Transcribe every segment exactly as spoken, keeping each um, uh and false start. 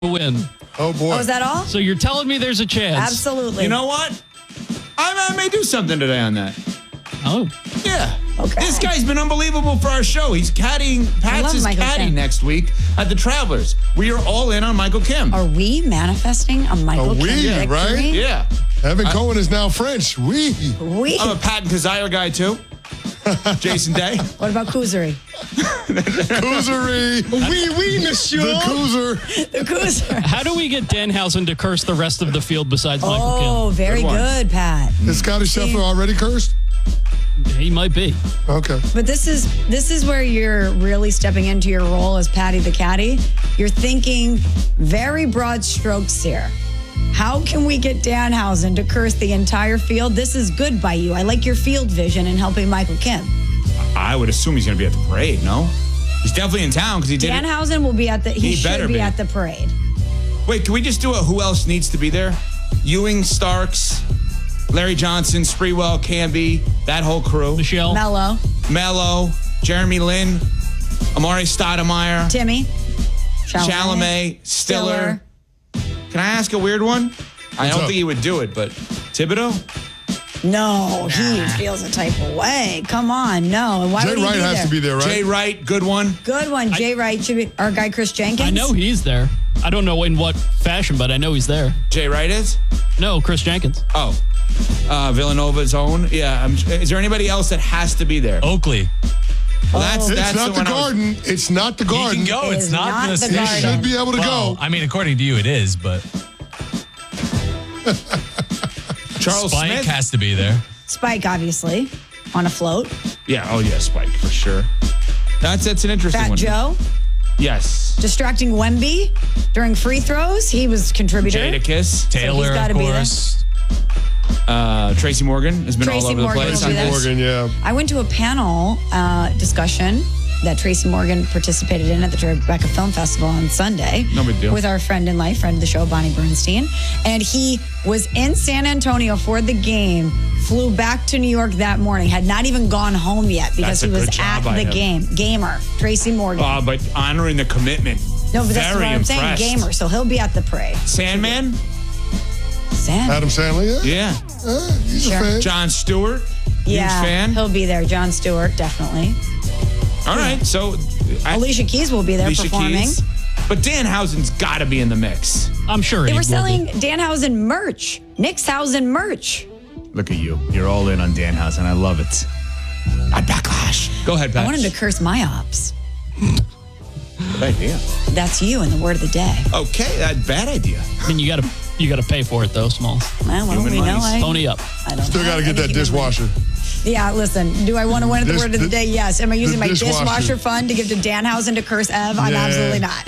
win. Oh, boy. Oh, is that all? So you're telling me there's a chance? Absolutely. You know what? I, I may do something today on that. Oh. Yeah. Okay. This guy's been unbelievable for our show. He's caddying, I love Pat's is Michael caddying Kim. next week at the Travelers. We are all in on Michael Kim. Are we manifesting a Michael A Kim we, victory? right? Yeah. Evan Cohen is now French. We. We. I'm a Pat and Kazire guy, too. Jason Day. What about Kuzari? Koozery. Oui, oui, monsieur. The Koozer. The Kuzer. How do we get Danhausen to curse the rest of the field besides Michael Oh, very Good one. good, Pat. Is Scotty Scheffler already cursed? Kim? He might be. Okay. But this is this is where you're really stepping into your role as Patty the Caddy. You're thinking very broad strokes here. How can we get Danhausen to curse the entire field? This is good by you. I like your field vision in helping Michael Kim. I would assume he's going to be at the parade, no? He's definitely in town because he did it. Danhausen will be at the. He, He better should be, be. at the parade. Wait, can we just do a who else needs to be there? Ewing, Starks, Larry Johnson, Sprewell, Canby, that whole crew. Michelle. Mello, Mello, Jeremy Lin, Amari Stoudemire, Timmy, Chalamet, Stiller. Can I ask a weird one? I don't up? think he would do it, but Thibodeau? No, he feels a type of way. Come on, no. And why Jay would he Wright be has there? to be there, right? Jay Wright, good one. Good one, Jay Wright should be. Our guy Chris Jenkins. I know he's there. I don't know in what fashion, but I know he's there. Jay Wright is? No, Chris Jenkins. Oh. Uh, Villanova's own. Yeah. I'm, is there anybody else that has to be there? Oakley. Well, that's, It's that's not the one I was- Garden. It's not the He Garden. can go. It It's is not, not the the station. Garden. He should be able to Well, go. I mean, according to you, it is, but Charles Spike Smith? has to be there. Spike, obviously, on a float. Yeah. Oh, yeah, Spike, for sure. That's that's an interesting Fat one. Joe, Yes. distracting Wemby during free throws. He was a contributor. Jadakiss. Taylor, gotta of be there. course. Uh, Tracy Morgan has been Tracy all over Morgan the place. will be there. Morgan, yeah. I went to a panel uh, discussion that Tracy Morgan participated in at the Tribeca Film Festival on Sunday. No big deal. With our friend in life, friend of the show, Bonnie Bernstein. And he was in San Antonio for the game, flew back to New York that morning, had not even gone home yet because That's a he was good at job by the him. game. Gamer, Tracy Morgan. Uh, but honoring the commitment. no, but that's Very what I'm saying, impressed. gamer. So he'll be at the parade. Sandman? Sam. Adam Sandler, yeah. Yeah. Uh, he's Sure. a fan. John Stewart? yeah, Huge fan? he'll be there. John Stewart, definitely. All right. So, I, Alicia Keys will be there Alicia performing. Keys. But Danhausen's got to be in the mix. I'm sure They he were will selling be. Danhausen merch, Nixhausen merch. Look at you. You're all in on Danhausen. I love it. I backlash. Go ahead, Pat. I want him to curse my ops. Good idea. That's you in the word of the day. Okay, that bad idea. I mean, you got to you got to pay for it though, Smalls. Well, what do Human we know? money's I, Pony up. I don't Still know. got to get Any that human dishwasher. being. Yeah, listen. Do I want to win at the Dish- word of the the- day? Yes. Am I using the my dishwasher. dishwasher fund to give to Danhausen to curse Ev? I'm Yeah. absolutely not.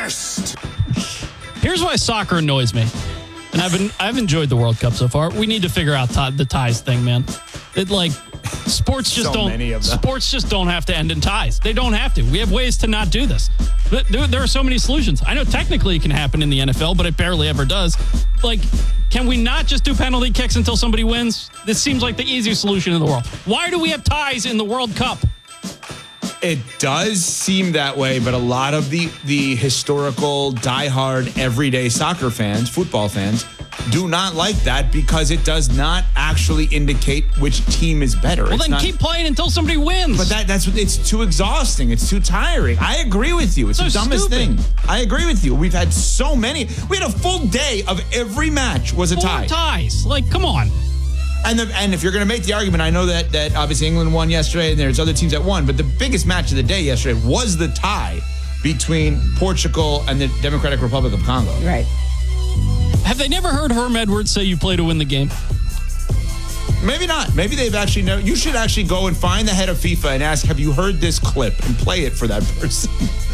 Here's why soccer annoys me, and I've been I've enjoyed the World Cup so far. We need to figure out ti- the ties thing, man. It like sports just So don't many of them. sports just don't have to end in ties. They don't have to. We have ways to not do this. But there, there are so many solutions. I know technically it can happen in the N F L, but it barely ever does. Like, can we not just do penalty kicks until somebody wins? This seems like the easiest solution in the world. Why do we have ties in the World Cup? It does seem that way, but a lot of the the historical, diehard, everyday soccer fans, football fans, do not like that because it does not actually indicate which team is better. Well, It's then not- keep playing until somebody wins. But that that's it's too exhausting. It's too tiring. I agree with you. It's So the dumbest stupid. thing. I agree with you. We've had so many. We had a full day of every match was a Four tie. ties. Like, come on. And the, and if you're going to make the argument, I know that that obviously England won yesterday, and there's other teams that won, but the biggest match of the day yesterday was the tie between Portugal and the Democratic Republic of Congo. Right. Have they never heard Herm Edwards say you play to win the game? Maybe not. Maybe they've actually never. You should actually go and find the head of FIFA and ask, have you heard this clip, and play it for that person.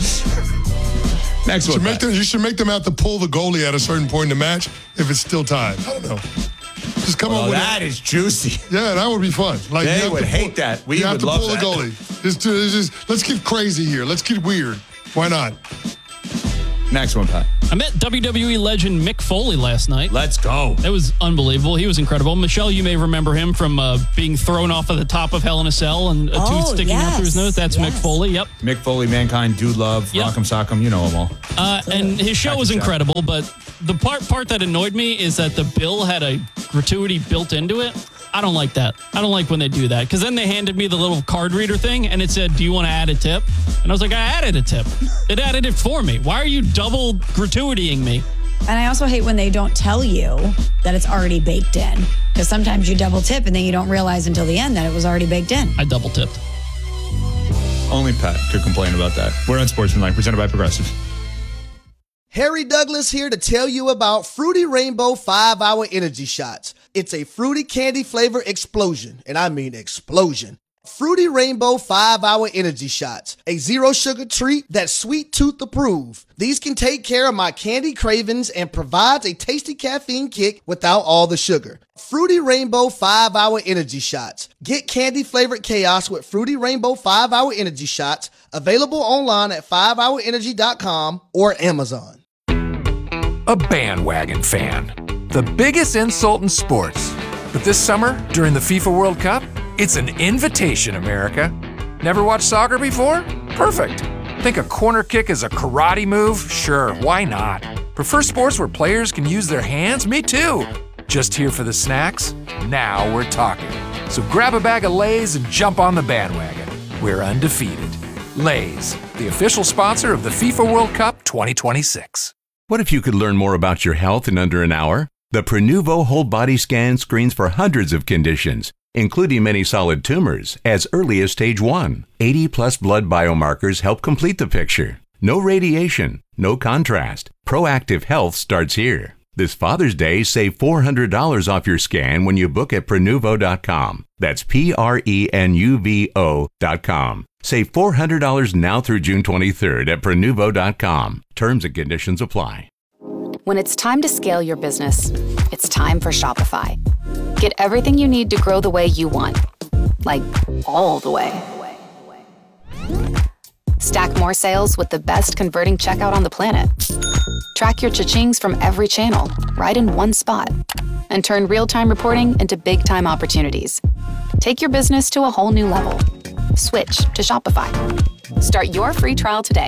Next You one. should, make them, you should make them have to pull the goalie at a certain point in the match if it's still tied. I don't know. Just come Well, up with that is juicy. Yeah, that would be fun. Like They you have would to hate pull, that. We you have would to love pull that. the goalie. Just, do- it's just, let's get crazy here. Let's get weird. Why not? Next one, Pat. I met W W E legend Mick Foley last night. Let's go. It was unbelievable. He was incredible. Michelle, you may remember him from uh, being thrown off of the top of Hell in a Cell and a Oh, tooth sticking yes. out through his nose. That's Yes. Mick Foley. Yep. Mick Foley, Mankind, Dude Love, Yep. Rock'em Sock'em, you know them all. Uh, and his show was incredible, but the part part that annoyed me is that the bill had a gratuity built into it. I don't like that. I don't like when they do that, because then they handed me the little card reader thing and it said, do you want to add a tip? And I was like, I added a tip. It added it for me. Why are you double gratuitying me? And I also hate when they don't tell you that it's already baked in, because sometimes you double tip and then you don't realize until the end that it was already baked in. I double tipped. Only Pat could complain about that. We're on Sportsmanlike, presented by Progressive. Harry Douglas here to tell you about Fruity Rainbow five hour Energy Shots. It's a fruity candy flavor explosion, and I mean explosion. Fruity Rainbow five hour Energy Shots, a zero sugar treat that's sweet tooth approved. These can take care of my candy cravings and provides a tasty caffeine kick without all the sugar. Fruity Rainbow five hour Energy Shots. Get candy flavored chaos with Fruity Rainbow five hour Energy Shots, available online at five hour energy dot com or Amazon. A bandwagon fan. The biggest insult in sports. But this summer, during the FIFA World Cup, it's an invitation, America. Never watched soccer before? Perfect. Think a corner kick is a karate move? Sure, why not? Prefer sports where players can use their hands? Me too. Just here for the snacks? Now we're talking. So grab a bag of Lay's and jump on the bandwagon. We're undefeated. Lay's, the official sponsor of the FIFA World Cup twenty twenty-six. What if you could learn more about your health in under an hour? The Prenuvo Whole Body Scan screens for hundreds of conditions, including many solid tumors, as early as stage one. eighty plus blood biomarkers help complete the picture. No radiation, no contrast. Proactive health starts here. This Father's Day, save four hundred dollars off your scan when you book at Prenuvo dot com. That's P R E N U V O dot com. Save four hundred dollars now through June twenty-third at Prenuvo dot com. Terms and conditions apply. When it's time to scale your business, it's time for Shopify. Get everything you need to grow the way you want. Like, all the way. Stack more sales with the best converting checkout on the planet. Track your cha-chings from every channel, right in one spot. And turn real-time reporting into big-time opportunities. Take your business to a whole new level. Switch to Shopify. Start your free trial today.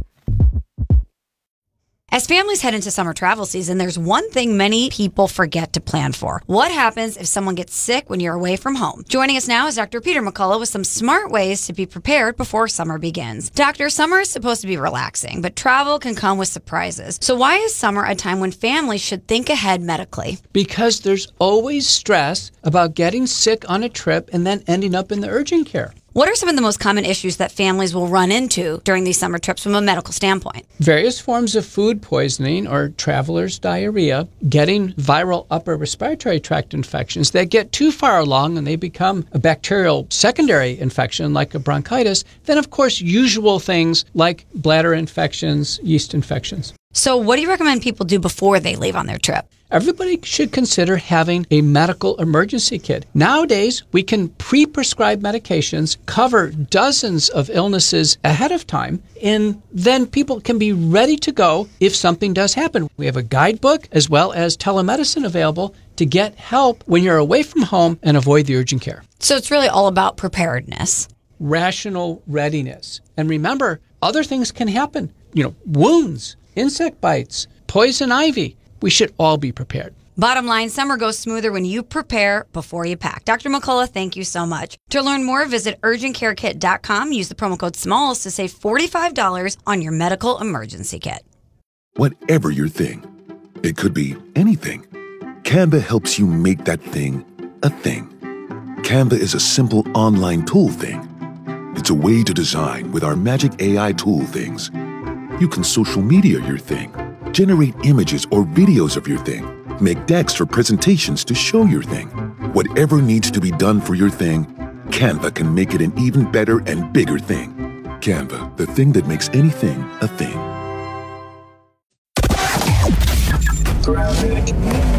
As families head into summer travel season, there's one thing many people forget to plan for. What happens if someone gets sick when you're away from home? Joining us now is Doctor Peter McCullough with some smart ways to be prepared before summer begins. Doctor, summer is supposed to be relaxing, but travel can come with surprises. So why is summer a time when families should think ahead medically? Because there's always stress about getting sick on a trip and then ending up in the urgent care. What are some of the most common issues that families will run into during these summer trips from a medical standpoint? Various forms of food poisoning or traveler's diarrhea, getting viral upper respiratory tract infections that get too far along and they become a bacterial secondary infection like a bronchitis. Then, of course, usual things like bladder infections, yeast infections. So what do you recommend people do before they leave on their trip? Everybody should consider having a medical emergency kit. Nowadays, we can pre-prescribe medications, cover dozens of illnesses ahead of time, and then people can be ready to go if something does happen. We have a guidebook as well as telemedicine available to get help when you're away from home and avoid the urgent care. So it's really all about preparedness. Rational readiness. And remember, other things can happen. You know, wounds, insect bites, poison ivy. We should all be prepared. Bottom line, summer goes smoother when you prepare before you pack. Doctor McCullough, thank you so much. To learn more, visit urgent care kit dot com. Use the promo code SMALLS to save forty-five dollars on your medical emergency kit. Whatever your thing, it could be anything. Canva helps you make that thing a thing. Canva is a simple online tool thing. It's a way to design with our magic A I tool things. You can social media your thing, generate images or videos of your thing, make decks or presentations to show your thing. Whatever needs to be done for your thing, Canva can make it an even better and bigger thing. Canva, the thing that makes anything a thing.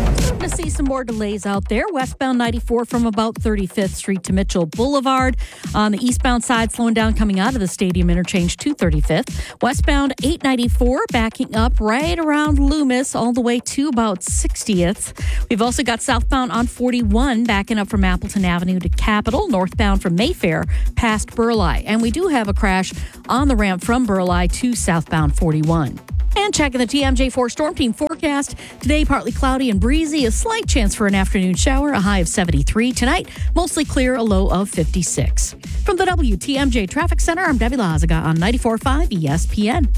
to see some more delays out there. Westbound ninety-four from about thirty-fifth Street to Mitchell Boulevard. On the eastbound side, slowing down coming out of the Stadium Interchange to thirty-fifth. Westbound eight ninety-four backing up right around Loomis all the way to about sixtieth. We've also got southbound on forty-one backing up from Appleton Avenue to Capitol. Northbound from Mayfair past Burleigh. And we do have a crash on the ramp from Burleigh to southbound forty-one. And checking the T M J four Storm Team forecast. Today, partly cloudy and breezy. A slight chance for an afternoon shower. A high of seventy-three. Tonight, mostly clear. A low of fifty-six. From the W T M J Traffic Center, I'm Debbie Lazaga on ninety-four point five E S P N.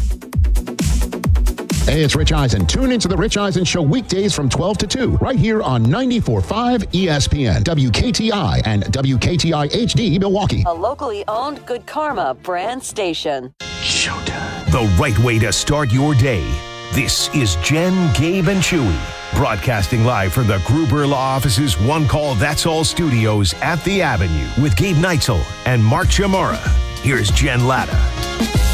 Hey, it's Rich Eisen. Tune into the Rich Eisen Show weekdays from twelve to two, right here on ninety-four point five E S P N, W K T I, and W K T I H D Milwaukee. A locally owned Good Karma brand station. Showtime. The right way to start your day. This is Jen, Gabe, and Chewy, broadcasting live from the Gruber Law Office's One Call That's All studios at the Avenue with Gabe Neitzel and Mark Chamara. Here's Jen Latta.